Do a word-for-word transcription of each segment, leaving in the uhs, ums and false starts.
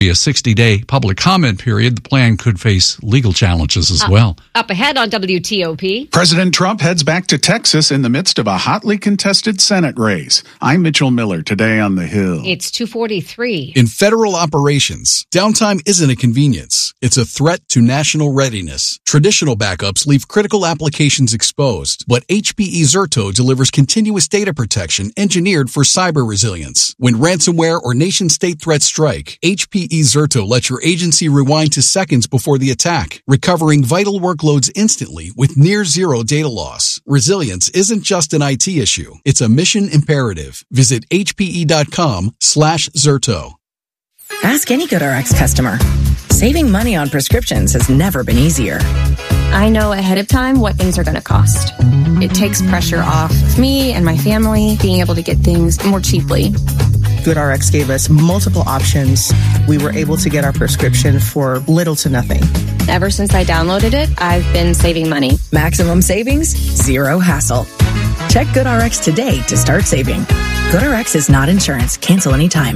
A sixty-day public comment period. The plan could face legal challenges as up, well. Up ahead on W T O P. President Trump heads back to Texas in the midst of a hotly contested Senate race. I'm Mitchell Miller, today on The Hill. It's two forty-three. In federal operations, downtime isn't a convenience. It's a threat to national readiness. Traditional backups leave critical applications exposed, but H P E Zerto delivers continuous data protection engineered for cyber resilience. When ransomware or nation-state threats strike, H P E Zerto lets your agency rewind to seconds before the attack, recovering vital workloads instantly with near zero data loss. Resilience isn't just an I T issue. It's a mission imperative. Visit hpe.com slash Zerto. Ask any GoodRx customer. Saving money on prescriptions has never been easier. I know ahead of time what things are going to cost. It takes pressure off of me and my family being able to get things more cheaply. GoodRx gave us multiple options. We were able to get our prescription for little to nothing. Ever since I downloaded it, I've been saving money. Maximum savings, zero hassle. Check GoodRx today to start saving. GoodRx is not insurance. Cancel anytime.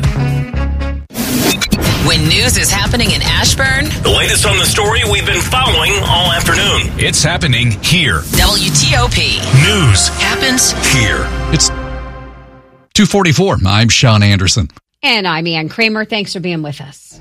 When news is happening in Ashburn, the latest on the story we've been following all afternoon. It's happening here. W T O P. News happens here. It's two forty-four. I'm Sean Anderson. And I'm Ann Kramer. Thanks for being with us.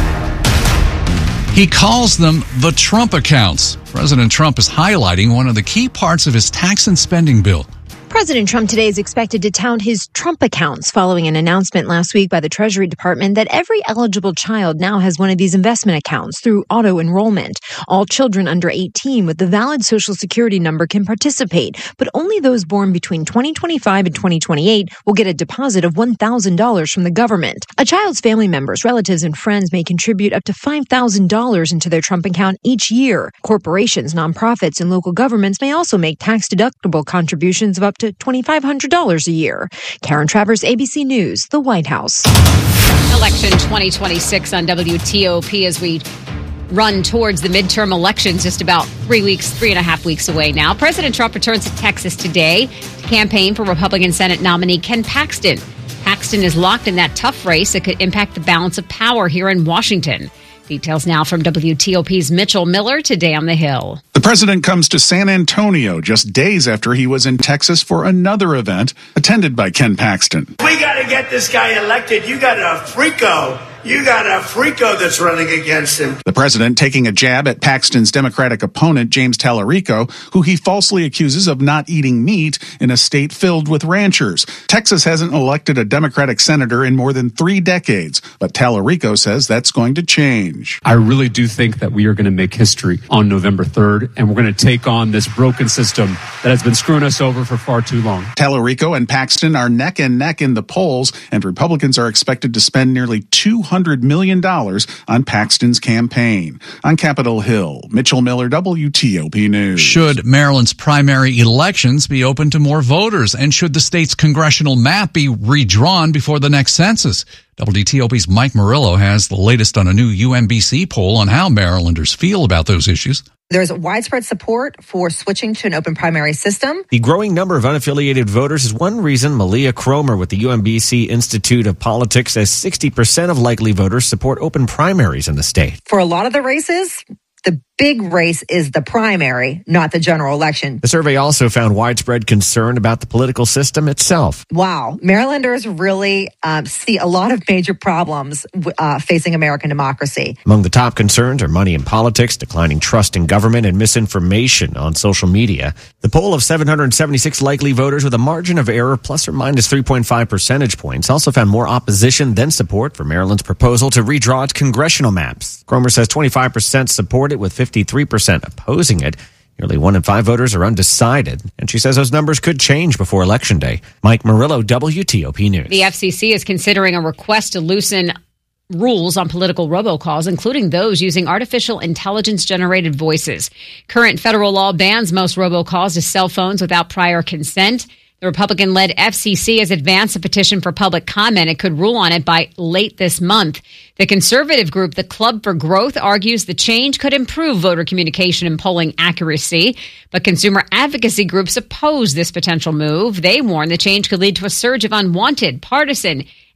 He calls them the Trump accounts. President Trump is highlighting one of the key parts of his tax and spending bill. President Trump today is expected to tout his Trump accounts following an announcement last week by the Treasury Department that every eligible child now has one of these investment accounts through auto enrollment. All children under eighteen with the valid Social Security number can participate, but only those born between twenty twenty-five and twenty twenty-eight will get a deposit of one thousand dollars from the government. A child's family members, relatives, and friends may contribute up to five thousand dollars into their Trump account each year. Corporations, nonprofits, and local governments may also make tax-deductible contributions of up to twenty-five hundred dollars a year. Karen Travers, A B C News, the White House. Election twenty twenty-six on W T O P as we run towards the midterm elections, just about three weeks, three and a half weeks away now. President Trump returns to Texas today to campaign for Republican Senate nominee Ken Paxton. Paxton is locked in that tough race that could impact the balance of power here in Washington. Details now from W T O P's Mitchell Miller today on the Hill. The president comes to San Antonio just days after he was in Texas for another event attended by Ken Paxton. We got to get this guy elected. You got a freako. You got a freako that's running against him. The president taking a jab at Paxton's Democratic opponent, James Tallarico, who he falsely accuses of not eating meat in a state filled with ranchers. Texas hasn't elected a Democratic senator in more than three decades, but Tallarico says that's going to change. I really do think that we are going to make history on November third, and we're going to take on this broken system that has been screwing us over for far too long. Tallarico and Paxton are neck and neck in the polls, and Republicans are expected to spend nearly two hundred million dollars on Paxton's campaign. On Capitol Hill, Mitchell Miller, W T O P News. Should Maryland's primary elections be open to more voters? And should the state's congressional map be redrawn before the next census? W T O P's Mike Murillo has the latest on a new U M B C poll on how Marylanders feel about those issues. There's widespread support for switching to an open primary system. The growing number of unaffiliated voters is one reason Malia Cromer with the U M B C Institute of Politics says sixty percent of likely voters support open primaries in the state. For a lot of the races, the big race is the primary, not the general election. The survey also found widespread concern about the political system itself. Wow. Marylanders really um, see a lot of major problems uh, facing American democracy. Among the top concerns are money in politics, declining trust in government, and misinformation on social media. The poll of seven hundred seventy-six likely voters with a margin of error plus or minus three point five percentage points also found more opposition than support for Maryland's proposal to redraw its congressional maps. Cromer says twenty-five percent support it with fifty-three percent opposing it. Nearly one in five voters are undecided, and she says those numbers could change before Election Day. Mike Murillo, W T O P News. The F C C is considering a request to loosen rules on political robocalls, including those using artificial intelligence-generated voices. Current federal law bans most robocalls to cell phones without prior consent. The Republican-led F C C has advanced a petition for public comment. It could rule on it by late this month. The conservative group, the Club for Growth, argues the change could improve voter communication and polling accuracy. But consumer advocacy groups oppose this potential move. They warn the change could lead to a surge of unwanted, partisan,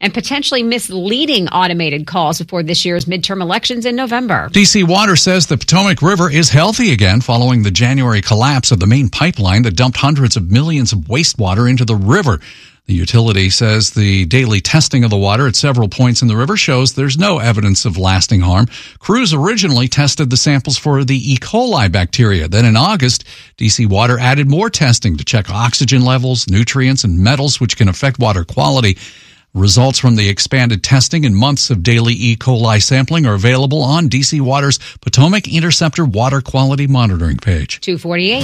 and potentially misleading automated calls before this year's midterm elections in November. D C Water says the Potomac River is healthy again following the January collapse of the main pipeline that dumped hundreds of millions of wastewater into the river. The utility says the daily testing of the water at several points in the river shows there's no evidence of lasting harm. Crews originally tested the samples for the E. coli bacteria. Then in August, D C Water added more testing to check oxygen levels, nutrients, and metals which can affect water quality. Results from the expanded testing and months of daily E. coli sampling are available on D C Water's Potomac Interceptor Water Quality Monitoring page. two forty-eight.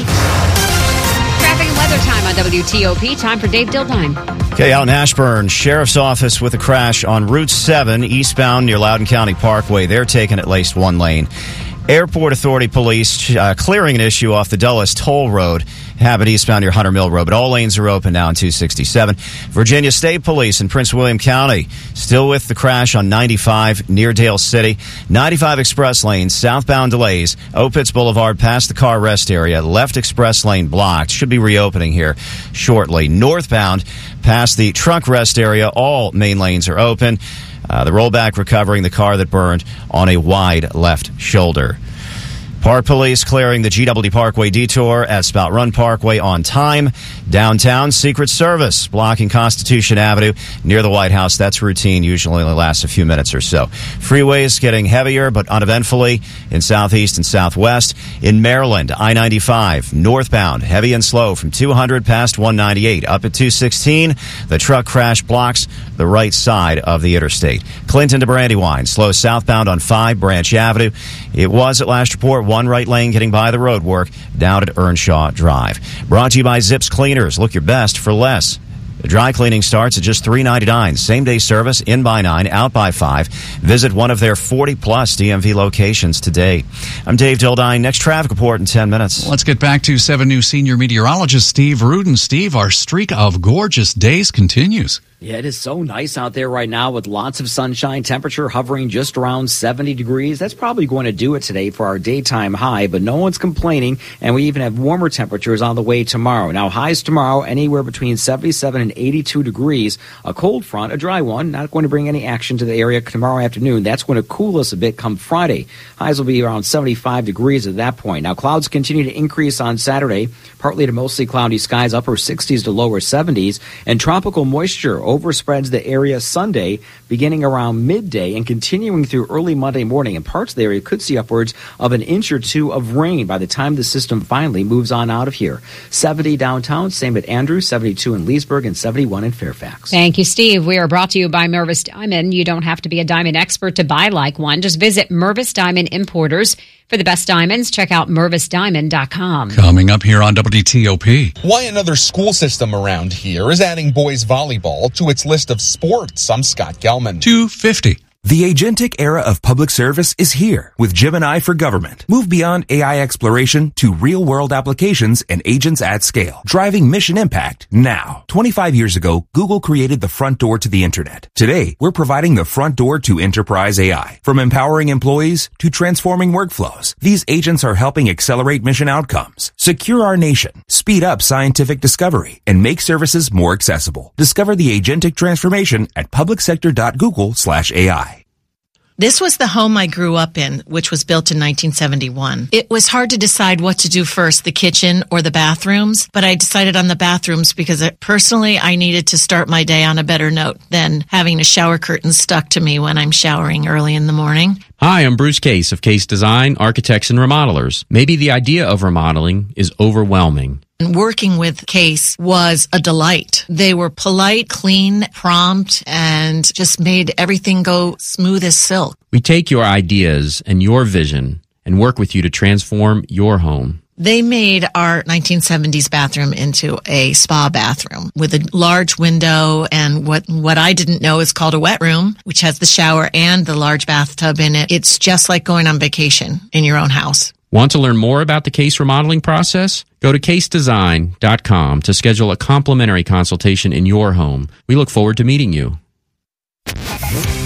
Traffic and weather time on W T O P. Time for Dave Dildine. Okay, out in Ashburn, Sheriff's Office with a crash on Route seven, eastbound near Loudoun County Parkway. They're taking at least one lane. Airport Authority Police uh, clearing an issue off the Dulles Toll Road, happened eastbound near Hunter Mill Road, but all lanes are open now on two sixty-seven. Virginia State Police in Prince William County, still with the crash on ninety-five near Dale City. ninety-five express lane, southbound delays. Opitz Boulevard past the car rest area. Left express lane blocked. Should be reopening here shortly. Northbound past the truck rest area, all main lanes are open. Uh, the rollback recovering the car that burned on a wide left shoulder. Park Police clearing the G W D Parkway detour at Spout Run Parkway on time. Downtown, Secret Service blocking Constitution Avenue near the White House. That's routine, usually only lasts a few minutes or so. Freeways getting heavier but uneventfully in southeast and southwest. In Maryland, I ninety-five northbound, heavy and slow from two hundred past one ninety-eight. Up at two sixteen, the truck crash blocks the right side of the interstate. Clinton to Brandywine, slow southbound on five Branch Avenue. It was at last report one right lane getting by the roadwork down at Earnshaw Drive. Brought to you by Zips Cleaners. Look your best for less. The dry cleaning starts at just three ninety-nine. Same-day service, in by nine, out by five. Visit one of their forty-plus D M V locations today. I'm Dave Dildine. Next traffic report in ten minutes. Let's get back to seven News senior meteorologist Steve Rudin. Steve, our streak of gorgeous days continues. Yeah, it is so nice out there right now with lots of sunshine, temperature hovering just around seventy degrees. That's probably going to do it today for our daytime high, but no one's complaining, and we even have warmer temperatures on the way tomorrow. Now, highs tomorrow anywhere between seventy-seven and eighty-two degrees. A cold front, a dry one, not going to bring any action to the area tomorrow afternoon. That's going to cool us a bit come Friday. Highs will be around seventy-five degrees at that point. Now, clouds continue to increase on Saturday, partly to mostly cloudy skies, upper sixties to lower seventies, and tropical moisture overspreads the area Sunday, beginning around midday and continuing through early Monday morning. And parts of the area could see upwards of an inch or two of rain by the time the system finally moves on out of here. seventy downtown, same at Andrews, seventy-two in Leesburg, and seventy-one in Fairfax. Thank you, Steve. We are brought to you by Mervis Diamond. You don't have to be a diamond expert to buy like one. Just visit Mervis Diamond Importers. For the best diamonds, check out Mervis Diamond dot com. Coming up here on W T O P. Why another school system around here is adding boys volleyball to its list of sports. I'm Scott Gelman. two fifty. The agentic era of public service is here with Gemini for Government. Move beyond A I exploration to real-world applications and agents at scale, driving mission impact now. twenty-five years ago, Google created the front door to the internet. Today, we're providing the front door to enterprise A I. From empowering employees to transforming workflows, these agents are helping accelerate mission outcomes, secure our nation, speed up scientific discovery, and make services more accessible. Discover the agentic transformation at publicsector.google slash AI. This was the home I grew up in, which was built in nineteen seventy-one. It was hard to decide what to do first, the kitchen or the bathrooms, but I decided on the bathrooms because it, personally I needed to start my day on a better note than having a shower curtain stuck to me when I'm showering early in the morning. Hi, I'm Bruce Case of Case Design, Architects and Remodelers. Maybe the idea of remodeling is overwhelming. Working with Case was a delight. They were polite, clean, prompt, and just made everything go smooth as silk. We take your ideas and your vision and work with you to transform your home. They made our nineteen seventies bathroom into a spa bathroom with a large window and what what I didn't know is called a wet room, which has the shower and the large bathtub in it. It's just like going on vacation in your own house. Want to learn more about the Case remodeling process? Go to case design dot com to schedule a complimentary consultation in your home. We look forward to meeting you.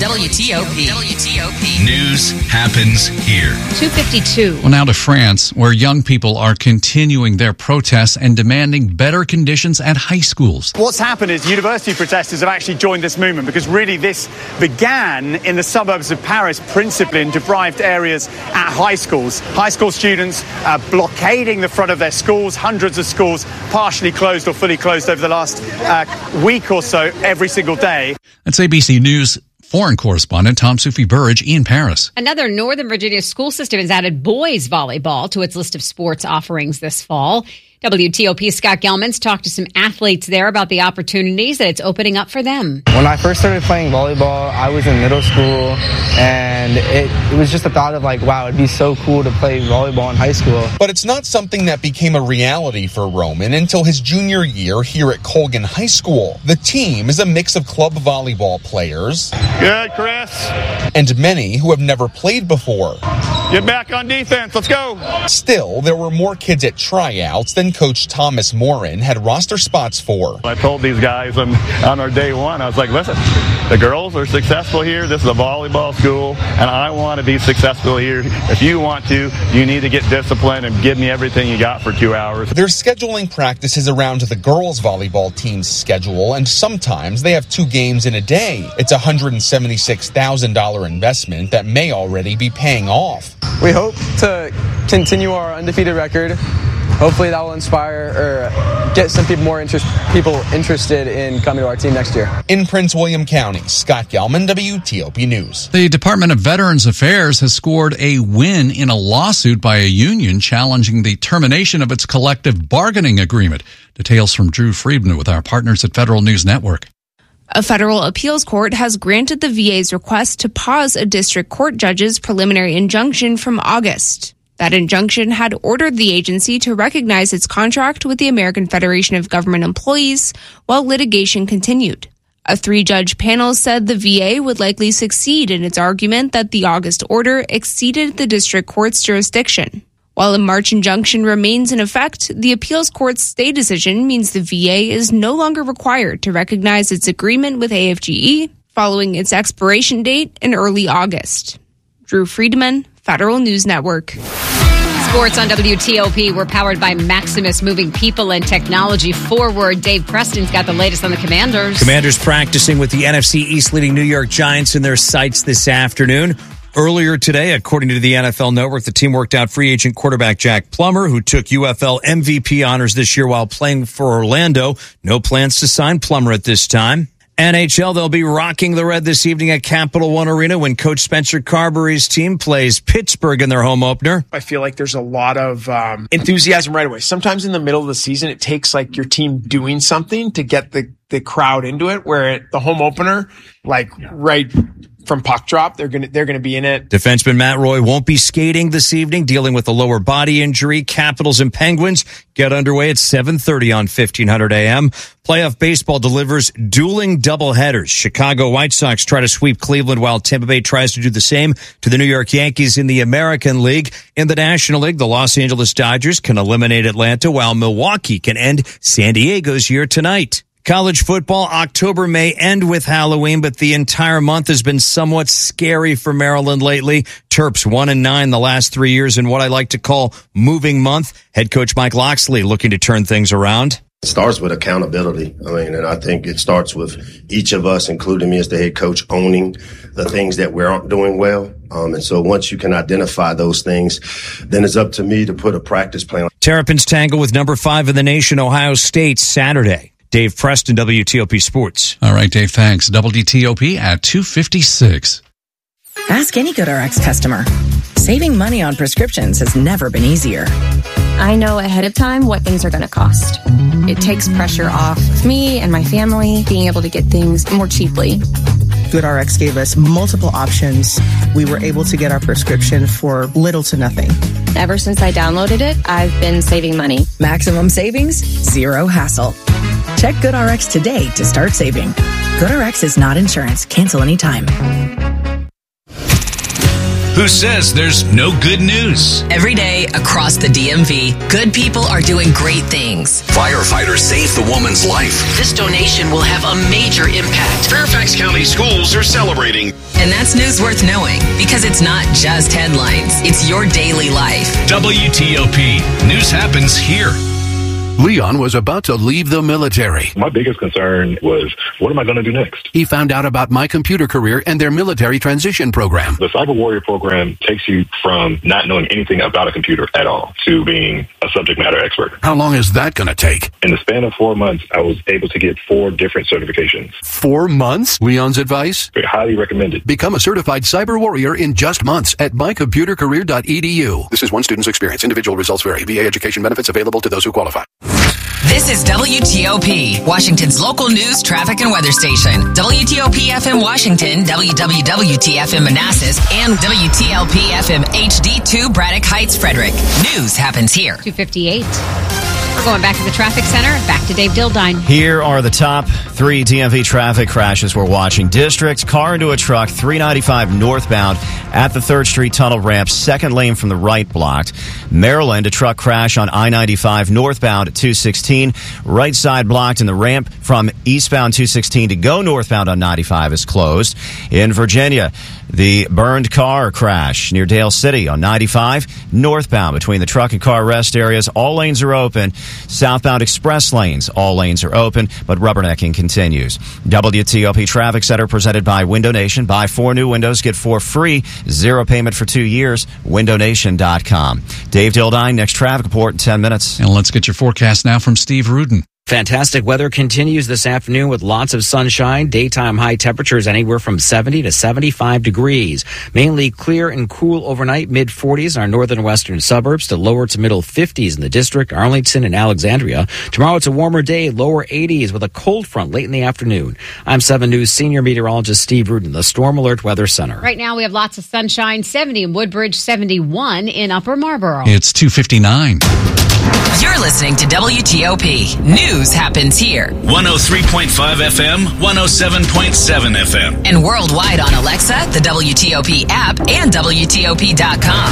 W T O P. W T O P. News happens here. two fifty-two. Well, now to France, where young people are continuing their protests and demanding better conditions at high schools. What's happened is university protesters have actually joined this movement because really this began in the suburbs of Paris, principally in deprived areas at high schools. High school students uh, blockading the front of their schools, hundreds of schools partially closed or fully closed over the last uh, week or so, every single day. That's A B C News foreign correspondent Tom Sufi Burridge in Paris. Another Northern Virginia school system has added boys volleyball to its list of sports offerings this fall. W T O P's Scott Gelman's talked to some athletes there about the opportunities that it's opening up for them. When I first started playing volleyball, I was in middle school, and it, it was just a thought of like, wow, it'd be so cool to play volleyball in high school. But it's not something that became a reality for Roman until his junior year here at Colgan High School. The team is a mix of club volleyball players. Good, Chris. And many who have never played before. Get back on defense. Let's go. Still, there were more kids at tryouts than Coach Thomas Morin had roster spots for. I told these guys on, on our day one, I was like, listen, the girls are successful here. This is a volleyball school, and I want to be successful here. If you want to, you need to get disciplined and give me everything you got for two hours. They're scheduling practices around the girls' volleyball team's schedule, and sometimes they have two games in a day. It's a one hundred seventy-six thousand dollars investment that may already be paying off. We hope to continue our undefeated record. Hopefully that will inspire or get some people more interest, people interested in coming to our team next year. In Prince William County, Scott Gelman, W T O P News. The Department of Veterans Affairs has scored a win in a lawsuit by a union challenging the termination of its collective bargaining agreement. Details from Drew Friedman with our partners at Federal News Network. A federal appeals court has granted the V A's request to pause a district court judge's preliminary injunction from August. That injunction had ordered the agency to recognize its contract with the American Federation of Government Employees while litigation continued. A three-judge panel said the V A would likely succeed in its argument that the August order exceeded the district court's jurisdiction. While a March injunction remains in effect, the appeals court's stay decision means the V A is no longer required to recognize its agreement with A F G E following its expiration date in early August. Drew Friedman, Federal News Network. Sports on W T O P were powered by Maximus, moving people and technology forward. Dave Preston's got the latest on the Commanders. Commanders practicing with the N F C East leading New York Giants in their sights this afternoon. Earlier today, according to the N F L Network, the team worked out free agent quarterback Jack Plummer, who took U F L M V P honors this year while playing for Orlando. No plans to sign Plummer at this time. N H L, they'll be rocking the red this evening at Capital One Arena when Coach Spencer Carberry's team plays Pittsburgh in their home opener. I feel like there's a lot of um, enthusiasm right away. Sometimes in the middle of the season, it takes like your team doing something to get the, the crowd into it, where at the home opener, like right from puck drop, they're going to they're going to be in it. Defenseman Matt Roy won't be skating this evening, dealing with a lower body injury. Capitals and Penguins get underway at seven thirty on fifteen hundred A M. Playoff baseball delivers dueling doubleheaders. Chicago White Sox try to sweep Cleveland while Tampa Bay tries to do the same to the New York Yankees in the American League. In the National League, the Los Angeles Dodgers can eliminate Atlanta while Milwaukee can end San Diego's year tonight. College football, October may end with Halloween, but the entire month has been somewhat scary for Maryland lately. Terps one and nine the last three years in what I like to call moving month. Head coach Mike Loxley looking to turn things around. It starts with accountability. I mean, and I think it starts with each of us, including me as the head coach, owning the things that we're doing well. Um, and so once you can identify those things, then it's up to me to put a practice plan. Terrapins tangle with number five in the nation, Ohio State, Saturday. Dave Preston, W T O P Sports. All right, Dave, thanks. W T O P at two fifty-six. Ask any GoodRx customer. Saving money on prescriptions has never been easier. I know ahead of time what things are going to cost. It takes pressure off of me and my family being able to get things more cheaply. GoodRx gave us multiple options. We were able to get our prescription for little to nothing. Ever since I downloaded it, I've been saving money. Maximum savings, zero hassle. Check GoodRx today to start saving. GoodRx is not insurance. Cancel anytime. Who says there's no good news? Every day across the D M V, good people are doing great things. Firefighters saved the woman's life. This donation will have a major impact. Fairfax County schools are celebrating. And that's news worth knowing, because it's not just headlines. It's your daily life. W T O P. News happens here. Leon was about to leave the military. My biggest concern was, what am I going to do next? He found out about My Computer Career and their military transition program. The Cyber Warrior program takes you from not knowing anything about a computer at all to being a subject matter expert. How long is that going to take? In the span of four months, I was able to get four different certifications. Four months? Leon's advice? Highly recommended. Become a certified cyber warrior in just months at my computer career dot e d u. This is one student's experience. Individual results vary. V A education benefits available to those who qualify. This is W T O P, Washington's local news, traffic, and weather station. W T O P F M Washington, W W W T F M Manassas, and W T L P F M H D two Braddock Heights, Frederick. News happens here. two fifty-eight. We're going back to the traffic center. Back to Dave Dildine. Here are the top three D M V traffic crashes we're watching. District, car into a truck, three ninety-five northbound at the third Street tunnel ramp, second lane from the right blocked. Maryland, a truck crash on I ninety-five northbound at two sixteen. Right side blocked, and the ramp from eastbound two sixteen to go northbound on ninety-five is closed. In Virginia, the burned car crash near Dale City on ninety-five northbound between the truck and car rest areas. All lanes are open. Southbound express lanes, all lanes are open, but rubbernecking continues. W T O P Traffic Center presented by Window Nation. Buy four new windows, get four free. Zero payment for two years. window nation dot com. Dave Dildine, next traffic report in ten minutes. And let's get your forecast now from Steve Rudin. Fantastic weather continues this afternoon with lots of sunshine. Daytime high temperatures anywhere from seventy to seventy-five degrees. Mainly clear and cool overnight, mid forties in our northern and western suburbs to lower to middle fifties in the district, Arlington and Alexandria. Tomorrow it's a warmer day, lower eighties with a cold front late in the afternoon. I'm seven News senior meteorologist Steve Rudin, the Storm Alert Weather Center. Right now we have lots of sunshine, seventy in Woodbridge, seventy-one in Upper Marlboro. It's two fifty-nine. You're listening to W T O P. News happens here. one oh three point five F M, one oh seven point seven F M. And worldwide on Alexa, the W T O P app, and W T O P dot com.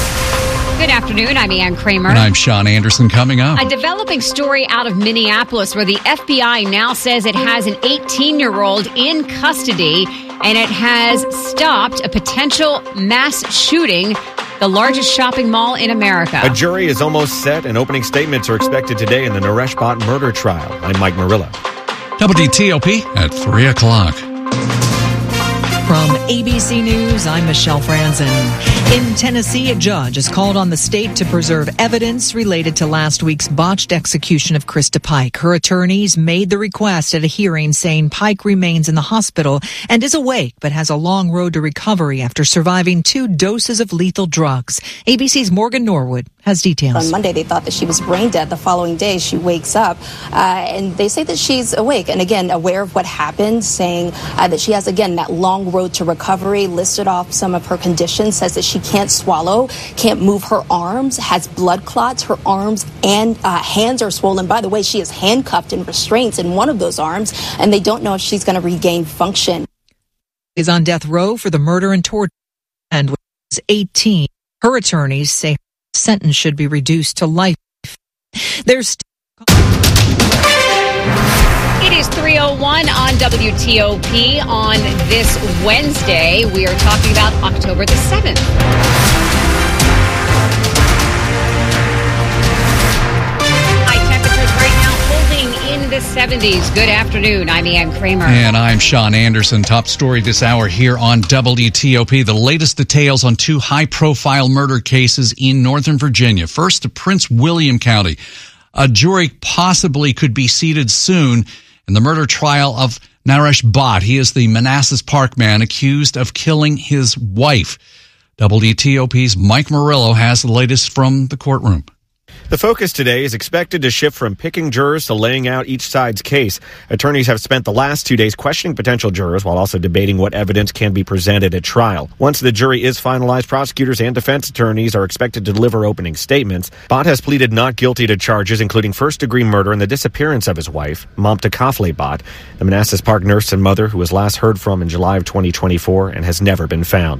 Good afternoon. I'm Ann Kramer. And I'm Sean Anderson. Coming up, a developing story out of Minneapolis where the F B I now says it has an eighteen-year-old in custody and it has stopped a potential mass shooting, the largest shopping mall in America. A jury is almost set, and opening statements are expected today in the Naresh Bhatt murder trial. I'm Mike Murillo. W T O P at three o'clock. From A B C News, I'm Michelle Franzen. In Tennessee, a judge has called on the state to preserve evidence related to last week's botched execution of Krista Pike. Her attorneys made the request at a hearing saying Pike remains in the hospital and is awake but has a long road to recovery after surviving two doses of lethal drugs. A B C's Morgan Norwood has details. On Monday, they thought that she was brain dead. The following day, she wakes up, uh, and they say that she's awake and, again, aware of what happened, saying uh, that she has, again, that long road to recovery, listed off some of her conditions, says that she can't swallow, can't move her arms, has blood clots. Her arms and uh, hands are swollen. By the way, she is handcuffed and restraints in one of those arms, and they don't know if she's going to regain function. Is on death row for the murder and torture, and was eighteen. Her attorneys say her sentence should be reduced to life. There's st- It is three oh one on W T O P on this Wednesday. We are talking about October the seventh. High temperatures right now holding in the seventies. Good afternoon. I'm Ann Kramer. And I'm Sean Anderson. Top story this hour here on W T O P. The latest details on two high-profile murder cases in Northern Virginia. First, to Prince William County. A jury possibly could be seated soon in the murder trial of Naresh Bhatt. He is the Manassas Park man accused of killing his wife. W T O P's Mike Murillo has the latest from the courtroom. The focus today is expected to shift from picking jurors to laying out each side's case. Attorneys have spent the last two days questioning potential jurors while also debating what evidence can be presented at trial. Once the jury is finalized, prosecutors and defense attorneys are expected to deliver opening statements. Bhatt has pleaded not guilty to charges including first-degree murder and the disappearance of his wife, Mamta Kafle Bhatt, the Manassas Park nurse and mother who was last heard from in July of twenty twenty-four and has never been found.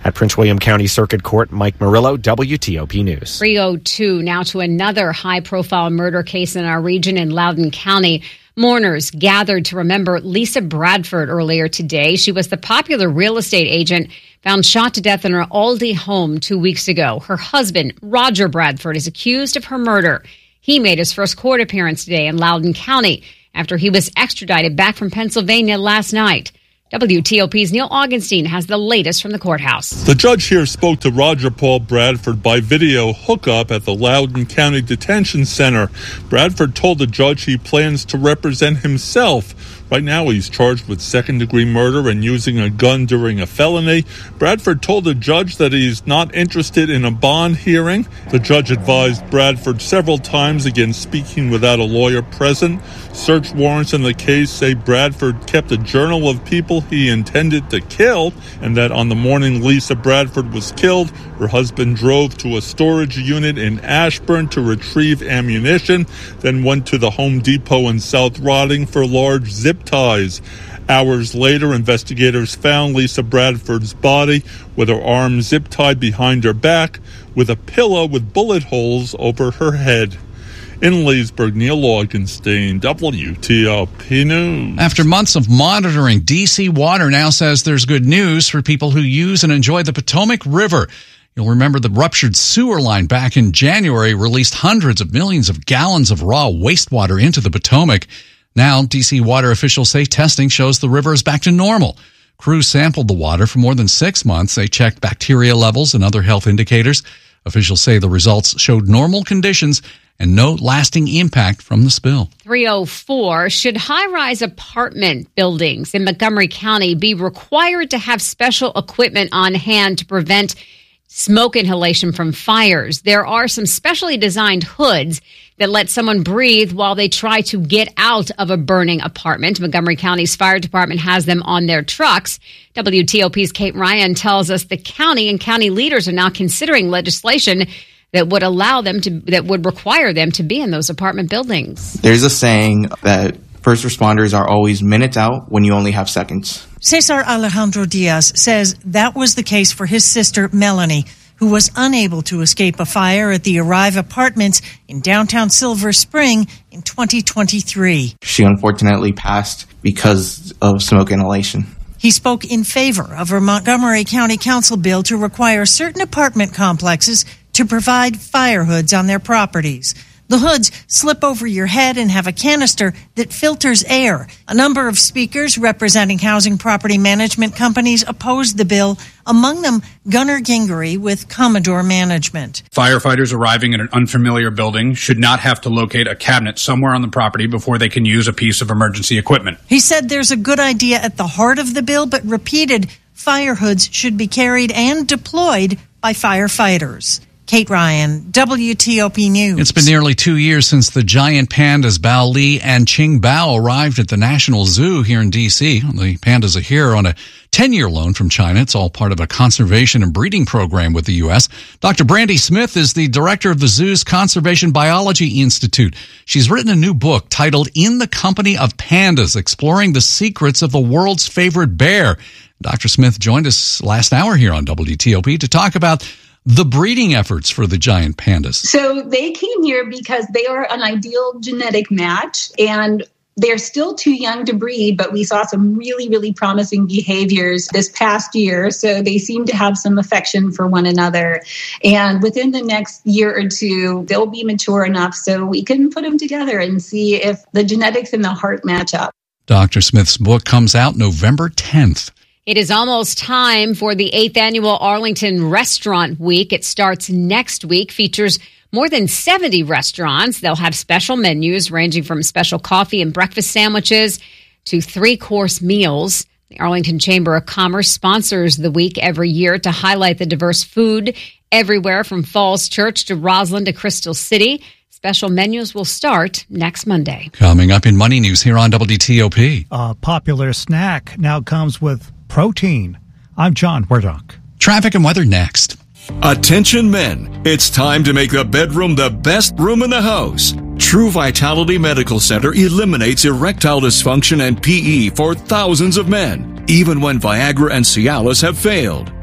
At Prince William County Circuit Court, Mike Murillo, W T O P News. three oh two now to another high-profile murder case in our region in Loudoun County. Mourners gathered to remember Lisa Bradford earlier today. She was the popular real estate agent found shot to death in her Aldie home two weeks ago. Her husband, Roger Bradford, is accused of her murder. He made his first court appearance today in Loudoun County after he was extradited back from Pennsylvania last night. W T O P's Neil Augenstein has the latest from the courthouse. The judge here spoke to Roger Paul Bradford by video hookup at the Loudoun County Detention Center. Bradford told the judge he plans to represent himself. Right now, he's charged with second-degree murder and using a gun during a felony. Bradford told the judge that he's not interested in a bond hearing. The judge advised Bradford several times against speaking without a lawyer present. Search warrants in the case say Bradford kept a journal of people he intended to kill, and that on the morning Lisa Bradford was killed, her husband drove to a storage unit in Ashburn to retrieve ammunition, then went to the Home Depot in South Riding for large zip ties. Hours later, investigators found Lisa Bradford's body with her arms zip-tied behind her back with a pillow with bullet holes over her head. In Leesburg, Neil Augenstein, W T O P News. After months of monitoring, D C Water now says there's good news for people who use and enjoy the Potomac River. You'll remember the ruptured sewer line back in January released hundreds of millions of gallons of raw wastewater into the Potomac. Now, D C Water officials say testing shows the river is back to normal. Crews sampled the water for more than six months. They checked bacteria levels and other health indicators. Officials say the results showed normal conditions and no lasting impact from the spill. three oh four, should high-rise apartment buildings in Montgomery County be required to have special equipment on hand to prevent smoke inhalation from fires? There are some specially designed hoods that let someone breathe while they try to get out of a burning apartment. Montgomery County's fire department has them on their trucks. W T O P's Kate Ryan tells us the county and county leaders are now considering legislation that would allow them to, that would require them to be in those apartment buildings. There's a saying that first responders are always minutes out when you only have seconds. Cesar Alejandro Diaz says that was the case for his sister, Melanie, who was unable to escape a fire at the Arrive Apartments in downtown Silver Spring in twenty twenty-three. She unfortunately passed because of smoke inhalation. He spoke in favor of a Montgomery County Council bill to require certain apartment complexes to provide fire hoods on their properties. The hoods slip over your head and have a canister that filters air. A number of speakers representing housing property management companies opposed the bill, among them Gunnar Gingery with Commodore Management. Firefighters arriving in an unfamiliar building should not have to locate a cabinet somewhere on the property before they can use a piece of emergency equipment. He said there's a good idea at the heart of the bill, but repeated fire hoods should be carried and deployed by firefighters. Kate Ryan, W T O P News. It's been nearly two years since the giant pandas Bao Li and Qing Bao arrived at the National Zoo here in D C. The pandas are here on a ten-year loan from China. It's all part of a conservation and breeding program with the U S. Doctor Brandy Smith is the director of the zoo's Conservation Biology Institute. She's written a new book titled In the Company of Pandas, exploring the secrets of the world's favorite bear. Doctor Smith joined us last hour here on W T O P to talk about the breeding efforts for the giant pandas. So they came here because they are an ideal genetic match, and they're still too young to breed, but we saw some really, really promising behaviors this past year. So they seem to have some affection for one another. And within the next year or two, they'll be mature enough so we can put them together and see if the genetics and the heart match up. Doctor Smith's book comes out November tenth. It is almost time for the eighth annual Arlington Restaurant Week. It starts next week, features more than seventy restaurants. They'll have special menus ranging from special coffee and breakfast sandwiches to three-course meals. The Arlington Chamber of Commerce sponsors the week every year to highlight the diverse food everywhere from Falls Church to Roslyn to Crystal City. Special menus will start next Monday. Coming up in Money News here on W T O P. A popular snack now comes with protein. I'm John Murdoch. Traffic and weather next. Attention men, it's time to make the bedroom the best room in the house. True Vitality Medical Center eliminates erectile dysfunction and P E for thousands of men, even when Viagra and Cialis have failed.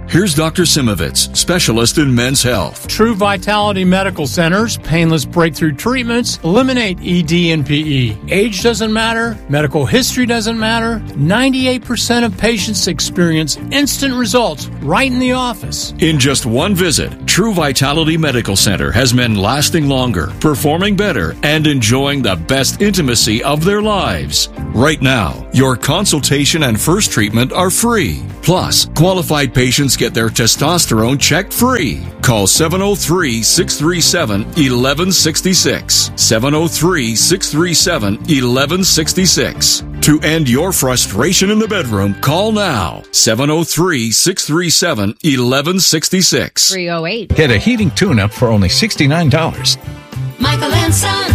Here's Doctor Simovitz, specialist in men's health. True Vitality Medical Center's painless breakthrough treatments eliminate E D and P E. Age doesn't matter. Medical history doesn't matter. ninety-eight percent of patients experience instant results right in the office. In just one visit, True Vitality Medical Center has men lasting longer, performing better, and enjoying the best intimacy of their lives. Right now, your consultation and first treatment are free. Plus, qualified patients get their testosterone checked free. Call seven oh three, six three seven, one one six six. seven oh three, six three seven, one one six six. To end your frustration in the bedroom, call now. seven oh three, six three seven, one one six six. three oh eight. Get a heating tune-up for only sixty-nine dollars. Michael and Son.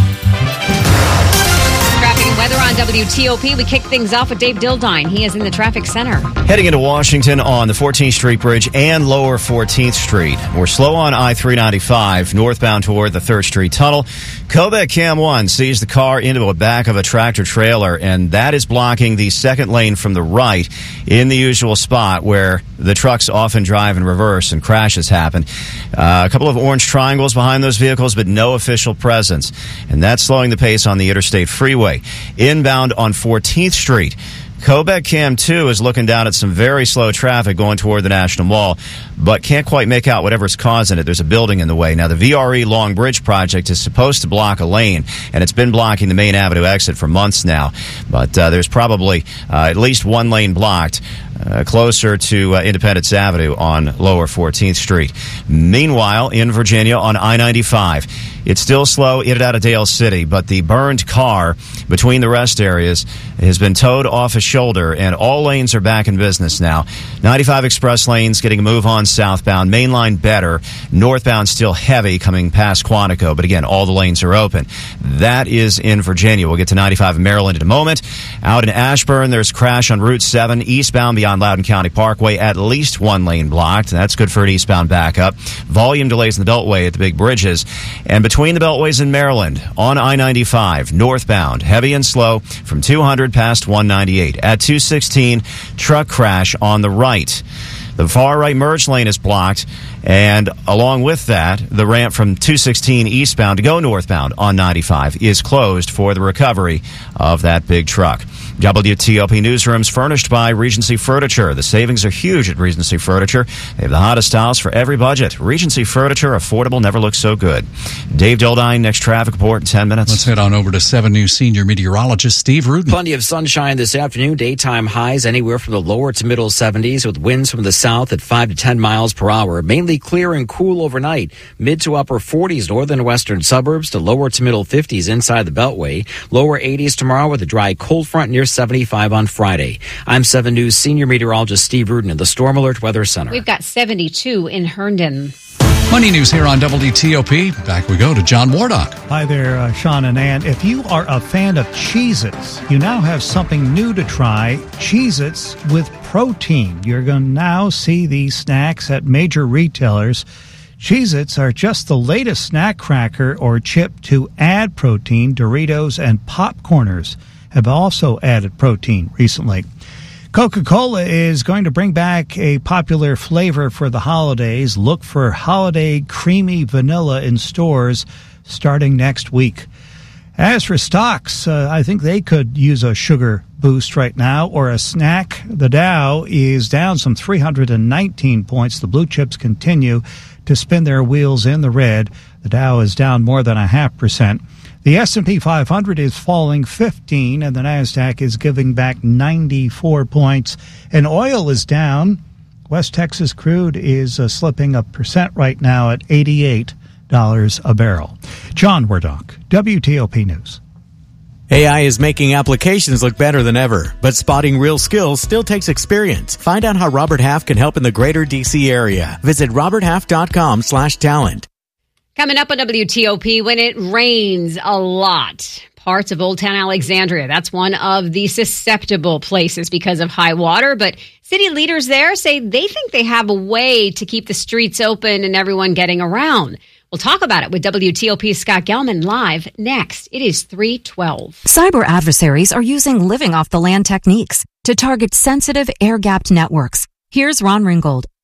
Traffic and weather on W T O P. We kick things off with Dave Dildine. He is in the traffic center. Heading into Washington on the fourteenth Street Bridge and lower fourteenth Street. We're slow on I three ninety-five, northbound toward the third Street Tunnel. Quebec Cam one sees the car into the back of a tractor trailer, and that is blocking the second lane from the right in the usual spot where the trucks often drive in reverse and crashes happen. Uh, a couple of orange triangles behind those vehicles, but no official presence. And that's slowing the pace on the interstate freeway. Inbound on fourteenth Street. Quebec Cam two is looking down at some very slow traffic going toward the National Mall, but can't quite make out whatever's causing it. There's a building in the way. Now, the V R E Long Bridge project is supposed to block a lane, and it's been blocking the Main Avenue exit for months now. But uh, there's probably uh, at least one lane blocked uh, closer to uh, Independence Avenue on lower fourteenth Street. Meanwhile, in Virginia on I ninety-five, it's still slow in and out of Dale City, but the burned car between the rest areas has been towed off a shoulder, and all lanes are back in business now. ninety-five express lanes getting a move on southbound. Main line better. Northbound still heavy coming past Quantico, but again, all the lanes are open. That is in Virginia. We'll get to ninety-five in Maryland in a moment. Out in Ashburn, there's a crash on Route seven, eastbound beyond Loudoun County Parkway. At least one lane blocked. That's good for an eastbound backup. Volume delays in the Beltway at the big bridges. And between the Beltways in Maryland, on I ninety-five, northbound, heavy and slow from two hundred past one ninety-eight. At two sixteen, truck crash on the right. The far right merge lane is blocked, and along with that, the ramp from two sixteen eastbound to go northbound on ninety-five is closed for the recovery of that big truck. W T O P Newsrooms furnished by Regency Furniture. The savings are huge at Regency Furniture. They have the hottest styles for every budget. Regency Furniture, affordable, never looks so good. Dave Dildine, next traffic report in ten minutes. Let's head on over to seven News senior meteorologist Steve Rudin. Plenty of sunshine this afternoon. Daytime highs anywhere from the lower to middle seventies with winds from the south at five to ten miles per hour. Mainly clear and cool overnight. Mid to upper forties northern and western suburbs to lower to middle fifties inside the Beltway. Lower eighties tomorrow with a dry cold front near seventy-five on Friday. I'm seven News senior meteorologist Steve Rudin in the Storm Alert Weather Center. We've got seventy-two in Herndon. Money news here on W T O P. Back we go to John Wardock. Hi there, uh, Sean and Ann. If you are a fan of Cheez-Its, you now have something new to try, Cheez-Its with protein. You're going to now see these snacks at major retailers. Cheez-Its are just the latest snack cracker or chip to add protein. Doritos and Popcorners have also added protein recently. Coca-Cola is going to bring back a popular flavor for the holidays. Look for holiday creamy vanilla in stores starting next week. As for stocks, uh, I think they could use a sugar boost right now or a snack. The Dow is down some three hundred nineteen points. The blue chips continue to spin their wheels in the red. The Dow is down more than a half percent. The S and P five hundred is falling fifteen, and the NASDAQ is giving back ninety-four points. And oil is down. West Texas crude is uh, slipping a percent right now at eighty-eight dollars a barrel. John Wardock, W T O P News. A I is making applications look better than ever, but spotting real skills still takes experience. Find out how Robert Half can help in the greater D C area. Visit robert half dot com slash talent. Coming up on W T O P, when it rains a lot, parts of Old Town Alexandria, that's one of the susceptible places because of high water. But city leaders there say they think they have a way to keep the streets open and everyone getting around. We'll talk about it with W T O P's Scott Gelman live next. It is three twelve. Cyber adversaries are using living off the land techniques to target sensitive air-gapped networks. Here's Ron Ringgold,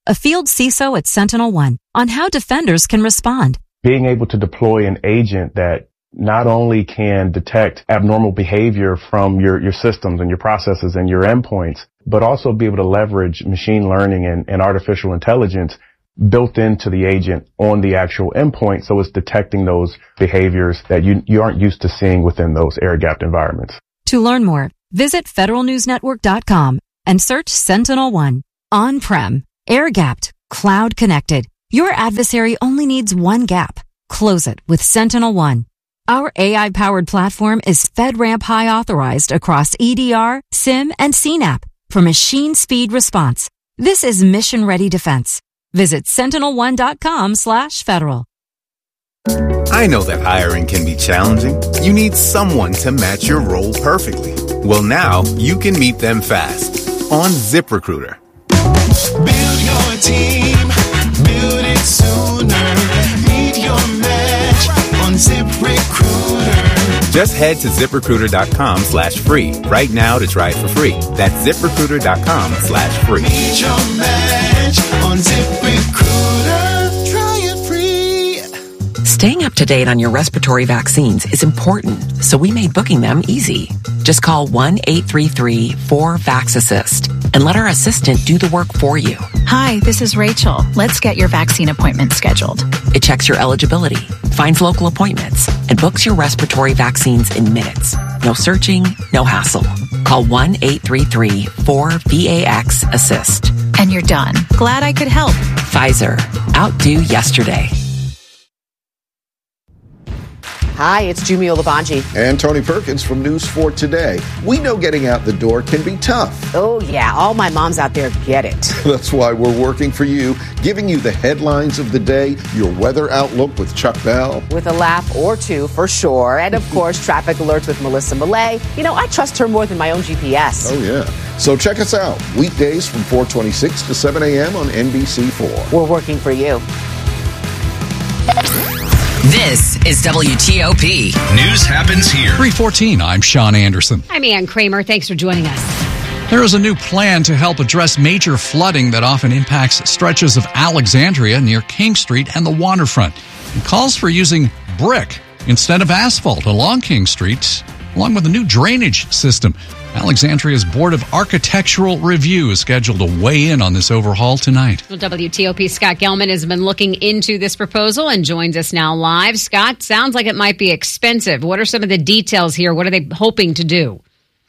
a field C I S O at Sentinel One, on how defenders can respond. Being able to deploy an agent that not only can detect abnormal behavior from your, your systems and your processes and your endpoints, but also be able to leverage machine learning and, and artificial intelligence built into the agent on the actual endpoint, so it's detecting those behaviors that you, you aren't used to seeing within those air-gapped environments. To learn more, visit federal news network dot com and search Sentinel One. On-prem, air-gapped, cloud-connected. Your adversary only needs one gap. Close it with Sentinel One. Our A I-powered platform is FedRAMP High authorized across E D R, SIM, and C NAP for machine speed response. This is mission-ready defense. Visit sentinel one dot com slash federal. I know that hiring can be challenging. You need someone to match your role perfectly. Well, now you can meet them fast on ZipRecruiter. Build your team, build it sooner. Meet your match on ZipRecruiter. Just head to ZipRecruiter.com slash free right now to try it for free. That's ZipRecruiter.com slash free. Meet your match on ZipRecruiter. Try it free. Staying up to date on your respiratory vaccines is important, so we made booking them easy. Just call one eight three three four VAX-ASSIST and let our assistant do the work for you. Hi, this is Rachel. Let's get your vaccine appointment scheduled. It checks your eligibility, finds local appointments, and books your respiratory vaccines in minutes. No searching, no hassle. Call one eight three three four VAX-ASSIST. And you're done. Glad I could help. Pfizer. Outdo yesterday. Hi, it's Jumio Labanji. And Tony Perkins from News four Today. We know getting out the door can be tough. Oh, yeah. All my moms out there get it. That's why we're working for you, giving you the headlines of the day, your weather outlook with Chuck Bell. With a laugh or two, for sure. And, of course, traffic alerts with Melissa Millay. You know, I trust her more than my own G P S. Oh, yeah. So check us out. Weekdays from four twenty-six to seven a.m. on N B C four. We're working for you. This is W T O P. News happens here. three fourteen, I'm Sean Anderson. I'm Ann Kramer. Thanks for joining us. There is a new plan to help address major flooding that often impacts stretches of Alexandria near King Street and the waterfront. It calls for using brick instead of asphalt along King Street, along with a new drainage system. Alexandria's Board of Architectural Review is scheduled to weigh in on this overhaul tonight. Well, W T O P Scott Gelman has been looking into this proposal and joins us now live. Scott, sounds like it might be expensive. What are some of the details here? What are they hoping to do?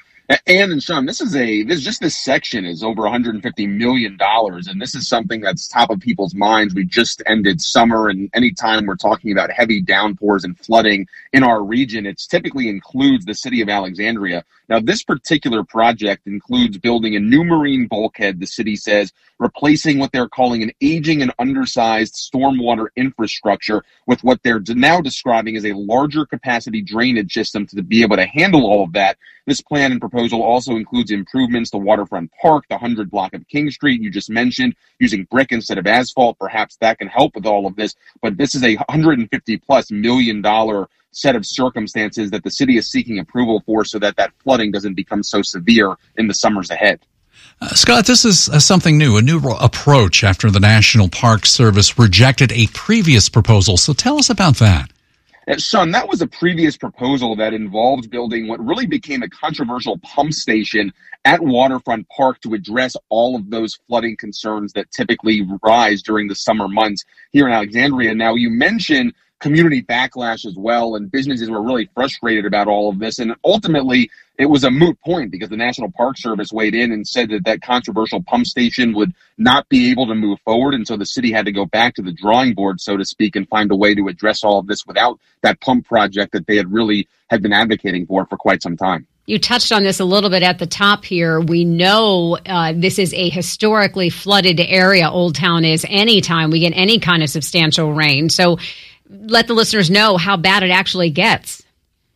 Ann and Sean, this is a this just this section is over one hundred fifty million dollars, and this is something that's top of people's minds. We just ended summer, and anytime we're talking about heavy downpours and flooding in our region, it typically includes the city of Alexandria. Now, this particular project includes building a new marine bulkhead, the city says, replacing what they're calling an aging and undersized stormwater infrastructure with what they're now describing as a larger capacity drainage system to be able to handle all of that. This plan and proposal also includes improvements to Waterfront Park, the one hundred block of King Street you just mentioned, using brick instead of asphalt. Perhaps that can help with all of this. But this is a one hundred fifty plus million dollar set of circumstances that the city is seeking approval for so that that flooding doesn't become so severe in the summers ahead. Uh, Scott, this is uh, something new, a new ro- approach after the National Park Service rejected a previous proposal. So tell us about that. Uh, Sean, that was a previous proposal that involved building what really became a controversial pump station at Waterfront Park to address all of those flooding concerns that typically rise during the summer months here in Alexandria. Now, you mentioned community backlash as well, and businesses were really frustrated about all of this. And ultimately, it was a moot point because the National Park Service weighed in and said that that controversial pump station would not be able to move forward. And so the city had to go back to the drawing board, so to speak, and find a way to address all of this without that pump project that they had really had been advocating for for quite some time. You touched on this a little bit at the top here. We know uh, this is a historically flooded area, Old Town is, anytime we get any kind of substantial rain. So let the listeners know how bad it actually gets.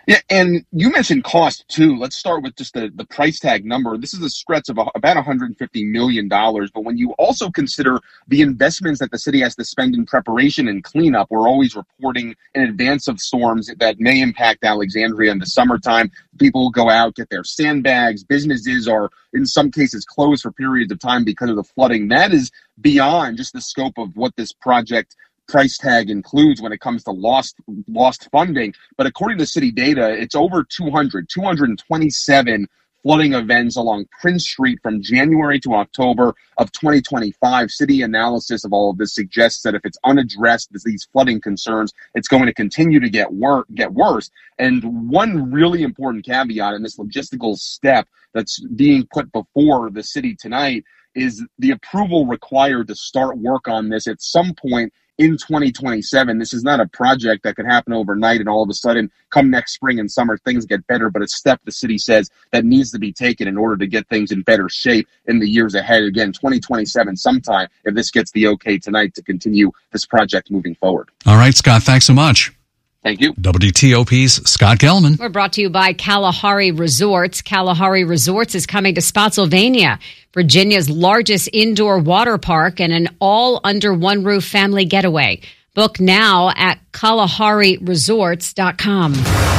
Yeah, and you mentioned cost too. Let's start with just the, the price tag number. This is a stretch of a, about one hundred fifty million dollars. But when you also consider the investments that the city has to spend in preparation and cleanup, we're always reporting in advance of storms that may impact Alexandria in the summertime. People go out, get their sandbags. Businesses are, in some cases, closed for periods of time because of the flooding. That is beyond just the scope of what this project price tag includes when it comes to lost lost funding. But according to city data, it's over two hundred, two hundred twenty-seven flooding events along Prince Street from January to October of twenty twenty-five. City analysis of all of this suggests that if it's unaddressed, these flooding concerns, it's going to continue to get, wor- get worse. And one really important caveat in this logistical step that's being put before the city tonight is the approval required to start work on this at some point in twenty twenty-seven. This is not a project that could happen overnight and all of a sudden come next spring and summer things get better, but a step the city says that needs to be taken in order to get things in better shape in the years ahead. Again, twenty twenty-seven sometime if this gets the okay tonight to continue this project moving forward. All right, Scott, thanks so much. Thank you. W T O P's Scott Gelman. We're brought to you by Kalahari Resorts. Kalahari Resorts is coming to Spotsylvania, Virginia's largest indoor water park and an all-under-one-roof family getaway. Book now at kalahari resorts dot com.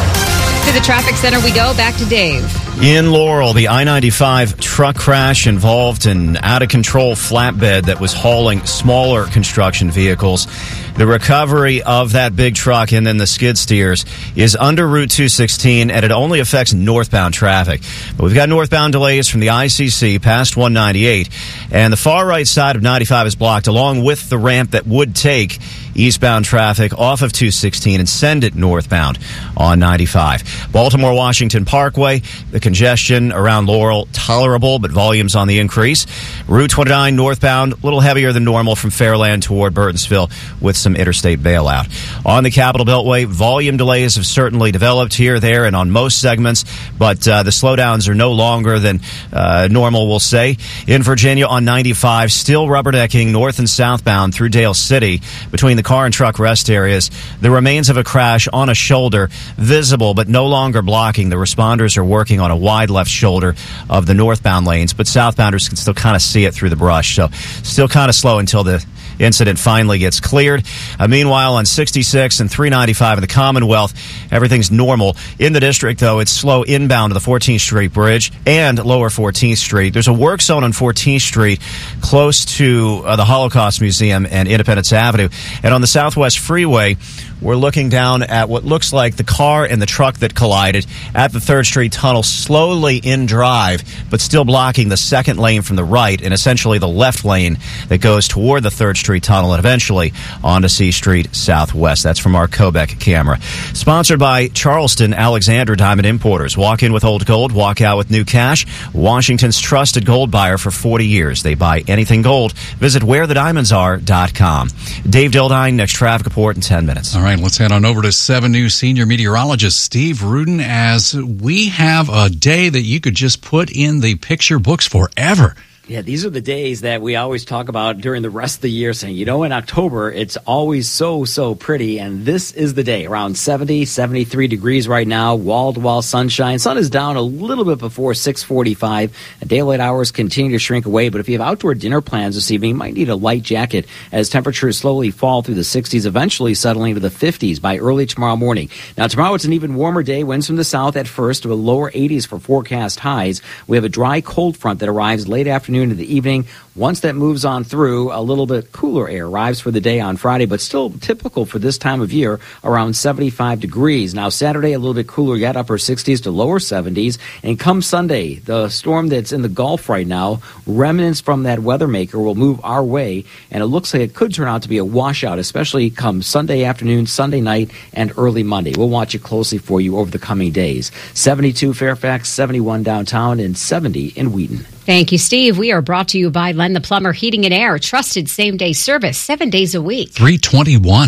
To the traffic center we go. Back to Dave. In Laurel, the I ninety-five truck crash involved an out-of-control flatbed that was hauling smaller construction vehicles. The recovery of that big truck and then the skid steers is under Route two sixteen, and it only affects northbound traffic. But we've got northbound delays from the I C C past one ninety-eight, and the far right side of ninety-five is blocked, along with the ramp that would take eastbound traffic off of two sixteen and send it northbound on ninety-five. Baltimore-Washington Parkway, the congestion around Laurel tolerable, but volumes on the increase. Route twenty-nine northbound, a little heavier than normal from Fairland toward Burtonsville with some interstate bailout. On the Capitol Beltway, volume delays have certainly developed here, there, and on most segments, but uh, the slowdowns are no longer than uh, normal, we'll say. In Virginia on ninety-five, still rubberdecking north and southbound through Dale City between the car and truck rest areas. The remains of a crash on a shoulder visible, but no longer blocking. The responders are working on a wide left shoulder of the northbound lanes, but southbounders can still kind of see it through the brush. So still kind of slow until the incident finally gets cleared. Uh, meanwhile, on sixty-six and three ninety-five in the Commonwealth, everything's normal. In the district, though, it's slow inbound to the fourteenth Street Bridge and lower fourteenth Street. There's a work zone on fourteenth Street close to uh, the Holocaust Museum and Independence Avenue. And on the Southwest Freeway, we're looking down at what looks like the car and the truck that collided at the third Street Tunnel, slowly in drive, but still blocking the second lane from the right and essentially the left lane that goes toward the third Street Tunnel and eventually onto C Street Southwest. That's from our Quebec camera. Sponsored by Charleston Alexander Diamond Importers. Walk in with old gold, walk out with new cash. Washington's trusted gold buyer for forty years. They buy anything gold. Visit where the diamonds are dot com. Dave Dildine, next traffic report in ten minutes. All right, let's head on over to seven News senior meteorologist Steve Rudin, as we have a day that you could just put in the picture books forever. Yeah, these are the days that we always talk about during the rest of the year, saying, you know, in October, it's always so, so pretty. And this is the day, around seventy, seventy-three degrees right now, wall-to-wall sunshine. Sun is down a little bit before six forty-five. Daylight hours continue to shrink away. But if you have outdoor dinner plans this evening, you might need a light jacket as temperatures slowly fall through the sixties, eventually settling to the fifties by early tomorrow morning. Now, tomorrow it's an even warmer day. Winds from the south at first to a lower eighties for forecast highs. We have a dry cold front that arrives late afternoon into the evening. Once that moves on through, a little bit cooler air arrives for the day on Friday, but still typical for this time of year, around seventy-five degrees. Now, Saturday, a little bit cooler yet, upper sixties to lower seventies. And come Sunday, the storm that's in the Gulf right now, remnants from that weather maker will move our way, and it looks like it could turn out to be a washout, especially come Sunday afternoon, Sunday night, and early Monday. We'll watch it closely for you over the coming days. seventy-two Fairfax, seventy-one downtown, and seventy in Wheaton. Thank you, Steve. We are brought to you by Len the Plumber Heating and Air. Trusted same-day service, seven days a week. three twenty-one.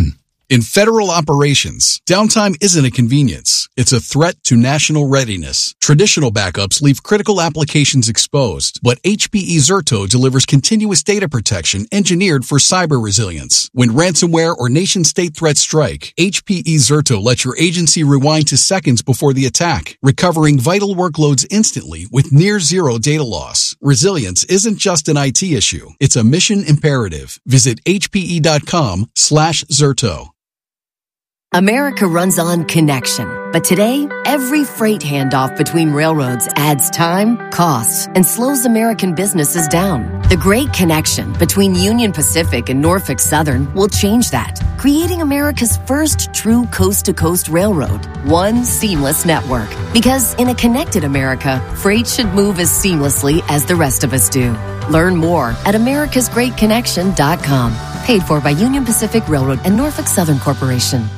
In federal operations, downtime isn't a convenience. It's a threat to national readiness. Traditional backups leave critical applications exposed, but H P E Zerto delivers continuous data protection engineered for cyber resilience. When ransomware or nation-state threats strike, H P E Zerto lets your agency rewind to seconds before the attack, recovering vital workloads instantly with near zero data loss. Resilience isn't just an I T issue. It's a mission imperative. Visit hpe.com slash Zerto. America runs on connection. But today, every freight handoff between railroads adds time, costs, and slows American businesses down. The Great Connection between Union Pacific and Norfolk Southern will change that, creating America's first true coast-to-coast railroad. One seamless network. Because in a connected America, freight should move as seamlessly as the rest of us do. Learn more at americas great connection dot com. Paid for by Union Pacific Railroad and Norfolk Southern Corporation.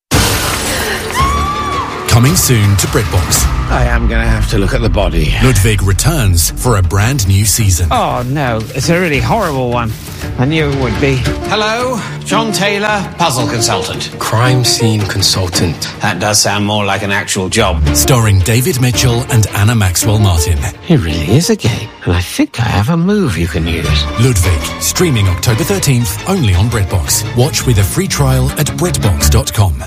Coming soon to BritBox. I am going to have to look at the body. Ludwig returns for a brand new season. Oh, no. It's a really horrible one. I knew it would be. Hello, John Taylor, puzzle consultant. Crime scene consultant. That does sound more like an actual job. Starring David Mitchell and Anna Maxwell Martin. It really is a game, and I think I have a move you can use. Ludwig, streaming October thirteenth, only on BritBox. Watch with a free trial at britbox dot com.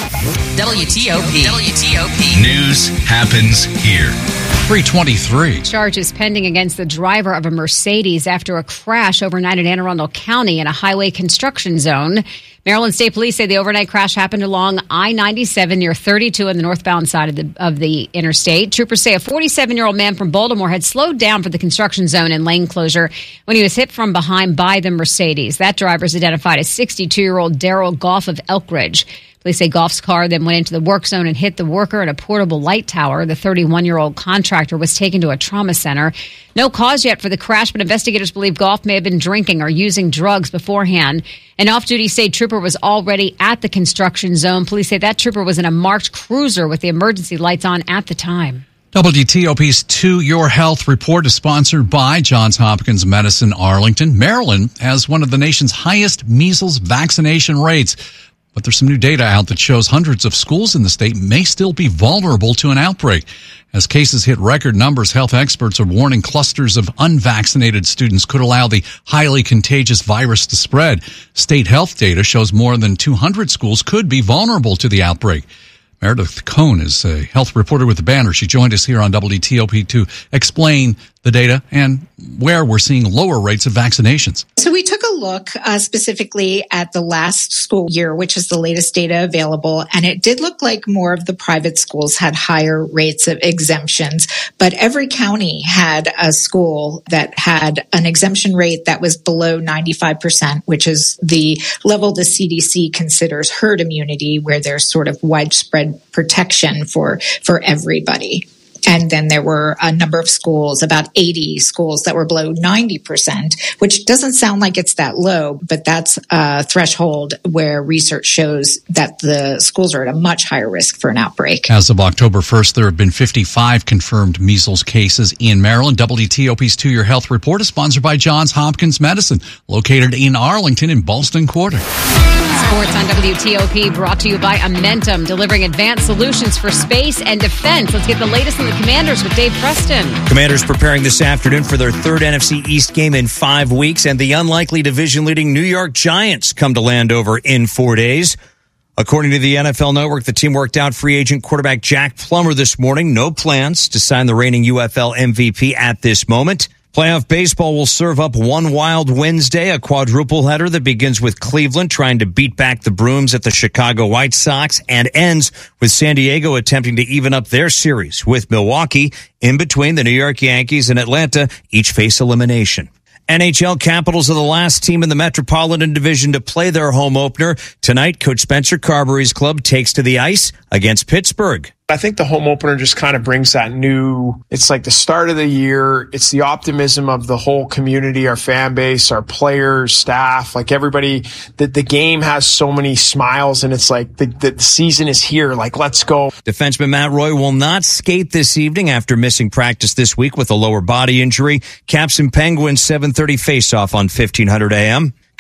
W T O P. W T O P. News happens here. three twenty-three. Charges pending against the driver of a Mercedes after a crash overnight in Anne Arundel County in a highway construction zone. Maryland State Police say the overnight crash happened along I ninety-seven near thirty-two on the northbound side of the of the interstate. Troopers say a forty-seven-year-old man from Baltimore had slowed down for the construction zone and lane closure when he was hit from behind by the Mercedes. That driver is identified as sixty-two-year-old Daryl Goff of Elkridge. Police say Goff's car then went into the work zone and hit the worker at a portable light tower. The thirty-one-year-old contractor was taken to a trauma center. No cause yet for the crash, but investigators believe Goff may have been drinking or using drugs beforehand. An off-duty state trooper was already at the construction zone. Police say that trooper was in a marked cruiser with the emergency lights on at the time. W T O P's To Your Health report is sponsored by Johns Hopkins Medicine Arlington. Maryland has one of the nation's highest measles vaccination rates. But there's some new data out that shows hundreds of schools in the state may still be vulnerable to an outbreak. As cases hit record numbers, health experts are warning clusters of unvaccinated students could allow the highly contagious virus to spread. State health data shows more than two hundred schools could be vulnerable to the outbreak. Meredith Cohn is a health reporter with the Banner. She joined us here on W T O P to explain the data and where we're seeing lower rates of vaccinations. So we took a look uh, specifically at the last school year, which is the latest data available, and it did look like more of the private schools had higher rates of exemptions, but every county had a school that had an exemption rate that was below ninety-five percent, which is the level the C D C considers herd immunity, where there's sort of widespread protection for, for everybody. And then there were a number of schools, about eighty schools that were below ninety percent, which doesn't sound like it's that low, but that's a threshold where research shows that the schools are at a much higher risk for an outbreak. As of October first, there have been fifty-five confirmed measles cases in Maryland. W T O P's To Your Health report is sponsored by Johns Hopkins Medicine, located in Arlington in Ballston Quarter. Sports on W T O P brought to you by Amentum, delivering advanced solutions for space and defense. Let's get the latest on the Commanders with Dave Preston. Commanders preparing this afternoon for their third N F C East game in five weeks, and the unlikely division-leading New York Giants come to Landover in four days. According to the N F L Network, the team worked out free agent quarterback Jack Plummer this morning. No plans to sign the reigning U F L M V P at this moment. Playoff baseball will serve up one wild Wednesday, a quadruple header that begins with Cleveland trying to beat back the Brooms at the Chicago White Sox and ends with San Diego attempting to even up their series with Milwaukee. In between, the New York Yankees and Atlanta each face elimination. N H L Capitals are the last team in the Metropolitan Division to play their home opener. Tonight, Coach Spencer Carberry's club takes to the ice against Pittsburgh. I think the home opener just kind of brings that new, it's like the start of the year. It's the optimism of the whole community, our fan base, our players, staff, like everybody, that the game has so many smiles and it's like the, the season is here. Like, let's go. Defenseman Matt Roy will not skate this evening after missing practice this week with a lower body injury. Caps and Penguins seven thirty faceoff on fifteen hundred A M.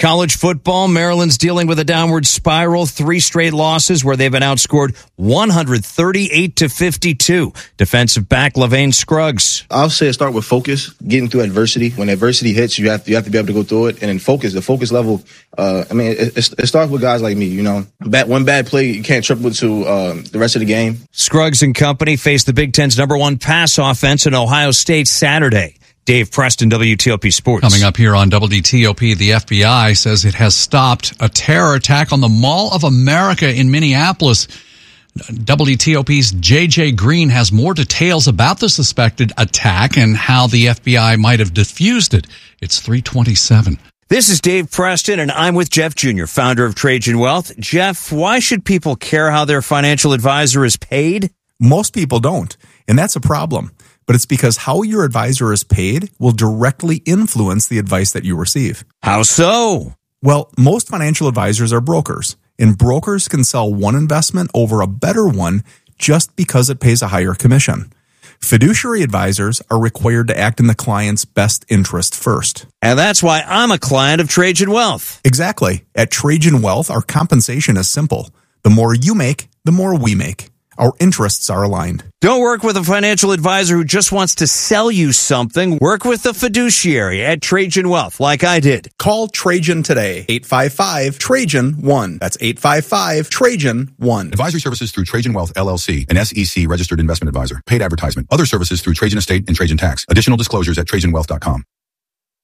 College football, Maryland's dealing with a downward spiral, three straight losses where they've been outscored one thirty-eight to fifty-two. Defensive back LaVane Scruggs. I'll say start with focus, getting through adversity. When adversity hits, you have to, you have to be able to go through it. And then focus, the focus level, uh, I mean, it, it, it starts with guys like me, you know. Bad, one bad play, you can't triple to um, the rest of the game. Scruggs and company face the Big Ten's number one pass offense in Ohio State Saturday. Dave Preston, W T O P Sports. Coming up here on W T O P, the F B I says it has stopped a terror attack on the Mall of America in Minneapolis. W T O P's J J Green has more details about the suspected attack and how the F B I might have defused it. It's three twenty-seven. This is Dave Preston, and I'm with Jeff Junior, founder of Trajan Wealth. Jeff, why should people care how their financial advisor is paid? Most people don't, and that's a problem. But it's because how your advisor is paid will directly influence the advice that you receive. How so? Well, most financial advisors are brokers, and brokers can sell one investment over a better one just because it pays a higher commission. Fiduciary advisors are required to act in the client's best interest first. And that's why I'm a client of Trajan Wealth. Exactly. At Trajan Wealth, our compensation is simple. The more you make, the more we make. Our interests are aligned. Don't work with a financial advisor who just wants to sell you something. Work with a fiduciary at Trajan Wealth, like I did. Call Trajan today, eight five five, Trajan one. That's eight five five, Trajan one. Advisory services through Trajan Wealth, L L C, an S E C registered investment advisor. Paid advertisement. Other services through Trajan Estate and Trajan Tax. Additional disclosures at Trajan Wealth dot com.